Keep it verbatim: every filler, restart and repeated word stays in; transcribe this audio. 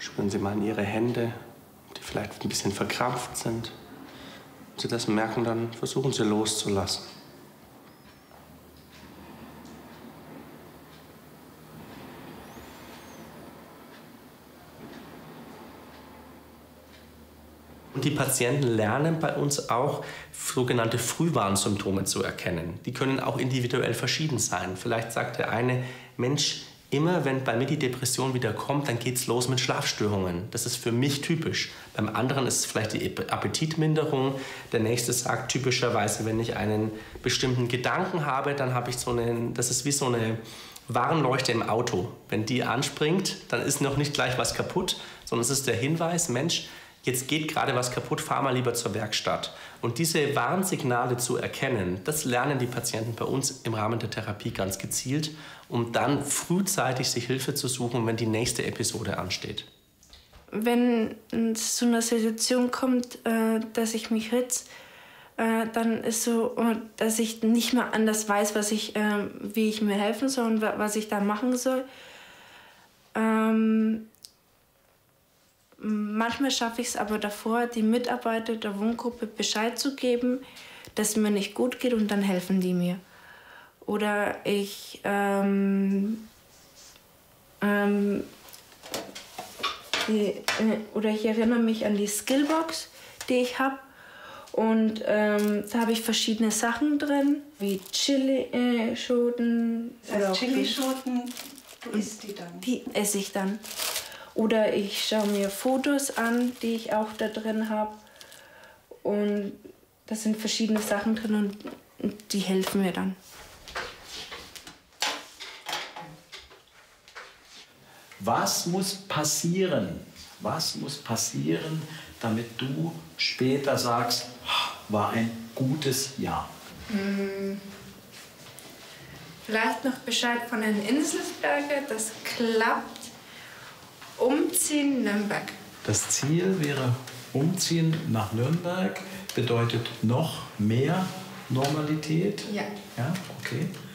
Spüren Sie mal in Ihre Hände, die vielleicht ein bisschen verkrampft sind. Wenn Sie das merken, dann versuchen Sie loszulassen. Und die Patienten lernen bei uns auch, sogenannte Frühwarnsymptome zu erkennen. Die können auch individuell verschieden sein. Vielleicht sagt der eine, Mensch, immer wenn bei mir die Depression wieder kommt, dann geht's los mit Schlafstörungen. Das ist für mich typisch. Beim anderen ist es vielleicht die Appetitminderung. Der nächste sagt typischerweise, wenn ich einen bestimmten Gedanken habe, dann habe ich so einen, das ist wie so eine Warnleuchte im Auto. Wenn die anspringt, dann ist noch nicht gleich was kaputt, sondern es ist der Hinweis, Mensch, jetzt geht gerade was kaputt, fahr mal lieber zur Werkstatt. Und diese Warnsignale zu erkennen, das lernen die Patienten bei uns im Rahmen der Therapie ganz gezielt, um dann frühzeitig sich Hilfe zu suchen, wenn die nächste Episode ansteht. Wenn es zu einer Situation kommt, dass ich mich ritze, dann ist so, dass ich nicht mehr anders weiß, was ich, wie ich mir helfen soll und was ich da machen soll. Ähm Manchmal schaffe ich es aber davor, die Mitarbeiter der Wohngruppe Bescheid zu geben, dass es mir nicht gut geht, und dann helfen die mir. Oder ich, ähm, ähm, die, äh, oder ich erinnere mich an die Skillbox, die ich habe. Und ähm, da habe ich verschiedene Sachen drin, wie Chili-Schoten. Also Chili-Schoten, du isst die dann? Die esse ich dann. Oder ich schaue mir Fotos an, die ich auch da drin habe. Und da sind verschiedene Sachen drin und die helfen mir dann. Was muss passieren? Was muss passieren, damit du später sagst, war ein gutes Jahr? Hm. Vielleicht noch Bescheid von den Inselsberger, das klappt. Umziehen Nürnberg. Das Ziel wäre Umziehen nach Nürnberg. Bedeutet noch mehr Normalität? Ja. Ja, okay.